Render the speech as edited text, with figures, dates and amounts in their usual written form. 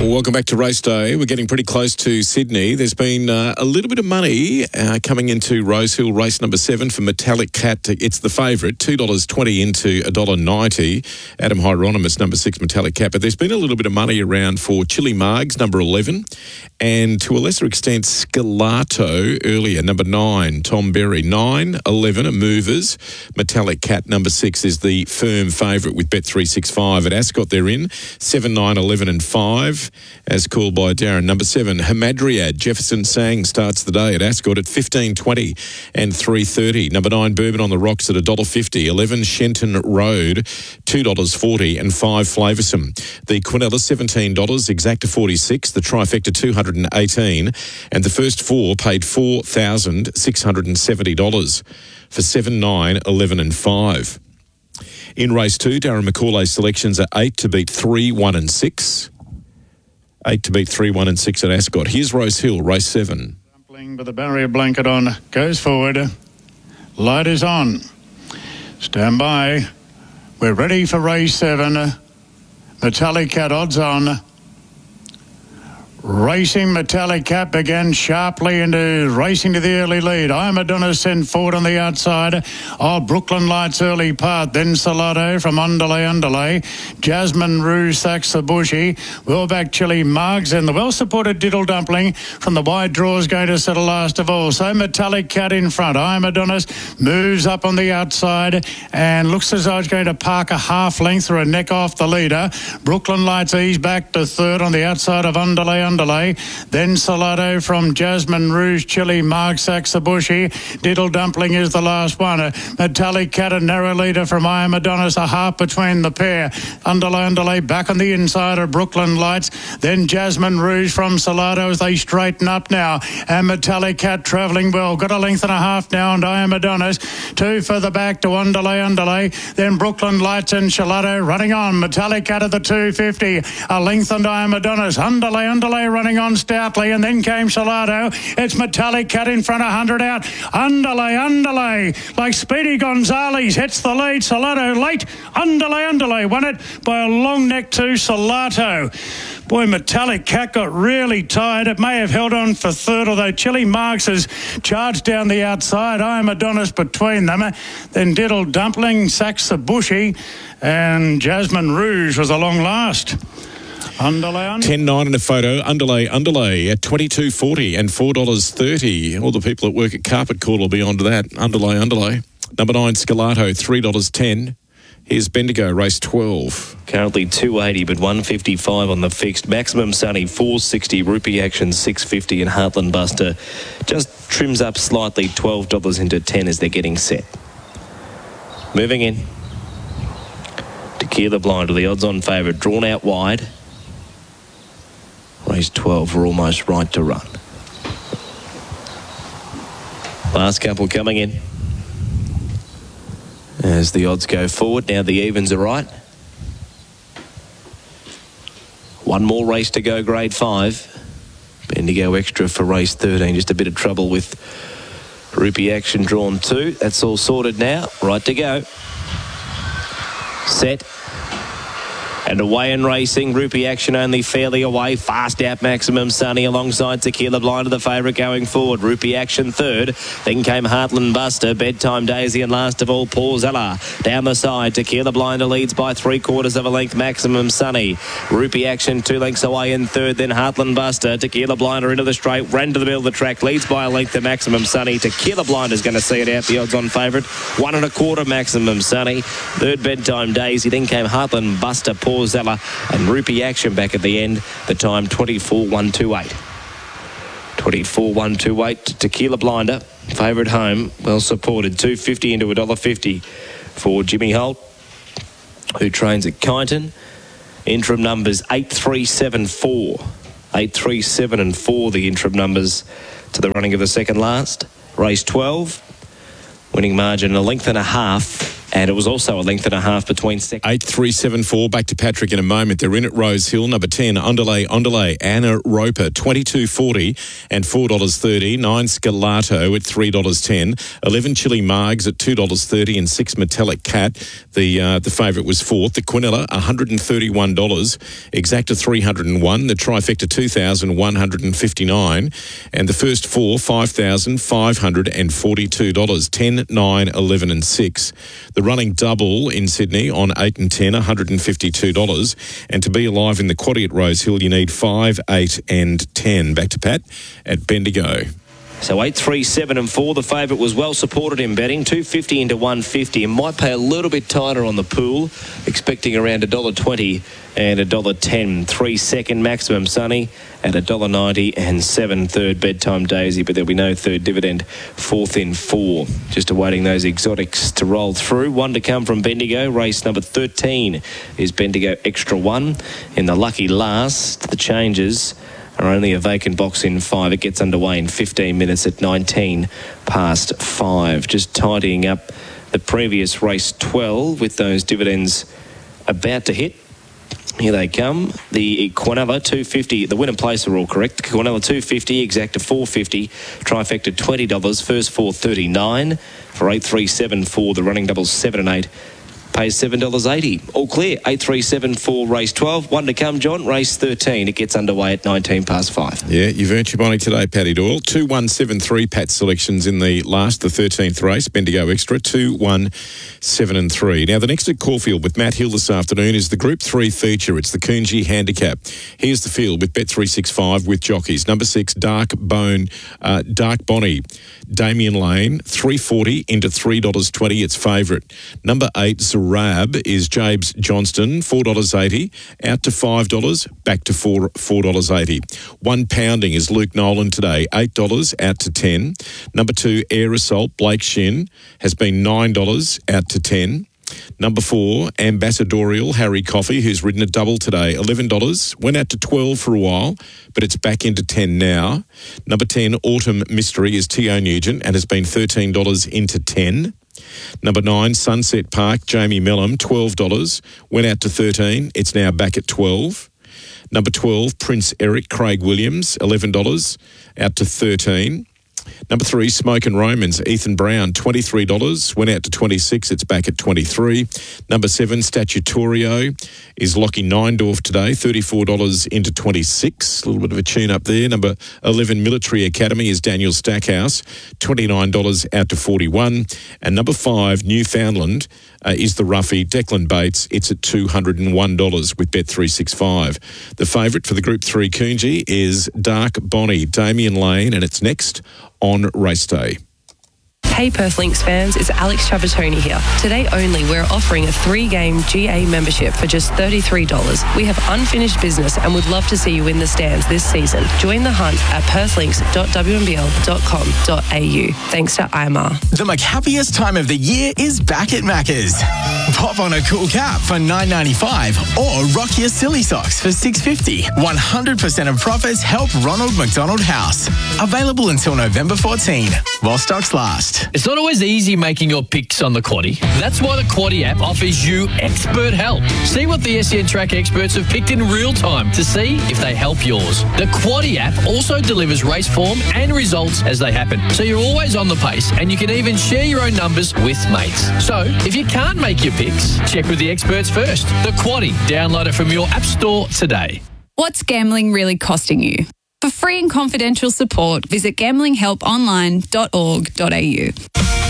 Welcome back to Race Day. We're getting pretty close to Sydney. There's been a little bit of money coming into Rosehill, race number 7 for Metallic Cat. It's the favourite, $2.20 into $1.90. Adam Hieronymus, number 6, Metallic Cat. But there's been a little bit of money around for Chili Margs, number 11, and to a lesser extent, Scalato earlier, number 9, Tom Berry. 9, 11 are movers. Metallic Cat, number 6, is the firm favourite with Bet365. At Ascot, they're in 7, 9, 11 and 5. As called by Darren. Number 7, Hamadryad. Jefferson Sang starts the day at Ascot at 15.20 and 3.30. Number 9, Bourbon on the Rocks at $1.50. 11, Shenton Road, $2.40 and 5, Flavoursome. The Quinella, $17, Exacta 46, the Trifecta $218, and the first 4 paid $4,670 for 7, 9, 11 and 5. In race 2, Darren McCauley's selections are 8 to beat 3, 1 and 6. 8 to beat 3, 1 and 6 at Ascot. Here's Rosehill, race 7. With the barrier blanket on, goes forward. Light is on. Stand by. We're ready for race 7. Metallic Cat odds on. Racing Metallic Cat began sharply into racing to the early lead. Madonna sent forward on the outside. Brooklyn Lights early part. Then Salado from Underlay. Jasmine Rouge, Saxabushi. Well back Chili Margs and the well-supported Diddle Dumpling from the wide draws going to settle last of all. So Metallic Cat in front. Madonna's moves up on the outside and looks as though it's going to park a half length or a neck off the leader. Brooklyn Lights ease back to third on the outside of Underlay. Then Salado from Jasmine Rouge, Chili Marg, Saxabushi. Diddle Dumpling is the last one. Metallic Cat, a narrow leader from Madonna's, a half between the pair. Underlay back on the inside of Brooklyn Lights. Then Jasmine Rouge from Salado as they straighten up now. And Metallic Cat travelling well. Got a length and a half now and Madonna's. 2 further back to Underlay. Then Brooklyn Lights and Salado running on. Metallic Cat at the 250. A length and Madonna's. Underlay running on stoutly, and then came Salado. It's Metallic Cat in front, 100 out. Underlay, like Speedy Gonzalez hits the lead. Salado late. Underlay won it by a long neck to Salado. Boy, Metallic Cat got really tired. It may have held on for third, although Chili Marks has charged down the outside. Madonna's between them. Then Diddle Dumpling, Saxabushi, and Jasmine Rouge was a long last. 10.9 in a photo. Underlay at $22.40 and $4.30. All the people that work at Carpet Court will be onto that. Underlay. Number 9, Scalato, $3.10. Here's Bendigo, race 12. Currently $2.80, but $1.55 on the fixed. Maximum Sunny, $4.60. Rupee Action, $6.50. And Heartland Buster just trims up slightly, $12 into $10 as they're getting set. Moving in. Tequila Blind, the odds-on favourite, drawn out wide. Race 12, we're almost right to run. Last couple coming in. As the odds go forward, now the evens are right. One more race to go, grade 5. Bendigo extra for race 13. Just a bit of trouble with Rupee Action drawn 2. That's all sorted now. Right to go. Set. And away and racing, Rupee Action only fairly away. Fast out Maximum Sunny alongside Tequila Blind, the favourite going forward. Rupee Action third. Then came Heartland Buster, Bedtime Daisy, and last of all, Paul Zeller. Down the side, Tequila Blinder leads by 3/4 of a length, Maximum Sunny. Rupee Action 2 lengths away in third, then Heartland Buster. Tequila Blinder into the straight, ran to the middle of the track, leads by a length to Maximum Sunny. Tequila Blinder's going to see it out, the odds-on favourite. 1 1/4 Maximum Sunny. Third, Bedtime Daisy. Then came Heartland Buster, Paul Zeller, and Rupee Action back at the end. The time 24.128. 24.128. Tequila Blinder, favourite home, well supported. $2.50 into $1.50 for Jimmy Holt, who trains at Kyneton. Interim numbers 8-3-7-4. 8-3-7 and 4, the interim numbers to the running of the second last. Race 12. Winning margin a length and a half And it was also a length and a half between second. 8374. Back to Patrick in a moment. They're in at Rose Hill. Number 10, Underlay, Anna Roper, $22.40 and $4.30. 9 Scalato at $3.10. 11 Chili Margs at $2.30 and 6 Metallic Cat. The favourite was fourth. The Quinella, $131. Exacta, $301. The Trifecta, $2,159. And the first four, $5,542. 10, 9, 11 and 6. The running double in Sydney on 8 and 10, $152. And to be alive in the quaddie at Rose Hill, you need 5, 8 and 10. Back to Pat at Bendigo. So 8, 3, 7 and 4. The favourite was well supported in betting. 250 into 150 and might pay a little bit tighter on the pool. Expecting around $1.20 and $1.10. 3 second Maximum Sunny at $1.90 and 7 third Bedtime Daisy. But there'll be no third dividend. 4th in 4. Just awaiting those exotics to roll through. One to come from Bendigo. Race number 13 is Bendigo Extra 1. In the lucky last, the changes are only a vacant box in 5. It gets underway in 15 minutes at 19 past 5. Just tidying up the previous race 12 with those dividends about to hit. Here they come. The Quinella 250. The win and place are all correct. Quinella 250, Exacta 450, Trifecta $20. First 4 $39 for 8, 3, 7, 4. The running doubles 7 and 8. Pays $7.80. All clear. 8, 3, 7, 4, race 12. One to come, John. Race 13. It gets underway at 19 past 5. Yeah, you've earned your money today, Paddy Doyle. 2-1-7-3 Pat selections in the 13th race. Bendigo Extra 2-1-7-3. Now, the next at Caulfield with Matt Hill this afternoon is the Group 3 feature. It's the Coonji Handicap. Here's the field with Bet365 with jockeys. Number 6, Dark Bonnie. Damien Lane, $3.40 into $3.20. It's favourite. Number 8, Zarab is Jabes Johnston, $4.80, out to $5, back to $4.80. One pounding is Luke Nolan today, $8, out to $10. Number 2, Air Assault, Blake Shin, has been $9, out to $10. Number 4, Ambassadorial, Harry Coffey, who's ridden a double today, $11, went out to $12 for a while, but it's back into $10 now. Number 10, Autumn Mystery, is T.O. Nugent and has been $13 into $10. Number 9, Sunset Park, Jamie Mellum, $12, went out to $13, it's now back at $12. Number 12, Prince Eric, Craig Williams, $11, out to $13. Number 3, Smoke and Romans, Ethan Brown, $23, went out to $26, it's back at $23. Number 7, Statutorio, is Lockie Neindorf today, $34 into $26, a little bit of a tune up there. Number 11, Military Academy, is Daniel Stackhouse, $29 out to $41. And number 5, Newfoundland, is the roughie, Declan Bates, it's at $201 with Bet365. The favourite for the Group 3 Coonji is Dark Bonnie, Damien Lane, and it's next on race day. Hey Perth Lynx fans, it's Alex Trapattoni here. Today only, we're offering a 3-game GA membership for just $33. We have unfinished business and would love to see you in the stands this season. Join the hunt at perthlinks.wnbl.com.au. Thanks to IMAR. The McHappiest time of the year is back at Macca's. Pop on a cool cap for $9.95 or rock your silly socks for $6.50. 100% of profits help Ronald McDonald House. Available until November 14, while stocks last. It's not always easy making your picks on the Quaddie. That's why the Quaddie app offers you expert help. See what the SEN Track experts have picked in real time to see if they help yours. The Quaddie app also delivers race form and results as they happen, so you're always on the pace and you can even share your own numbers with mates. So if you can't make your picks, check with the experts first. The Quaddie. Download it from your app store today. What's gambling really costing you? For free and confidential support, visit gamblinghelponline.org.au.